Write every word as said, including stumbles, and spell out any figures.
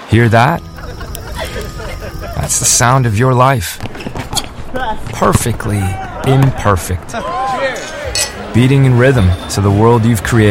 Hear that? That's the sound of your life. Perfectly imperfect. Beating in rhythm to the world you've created.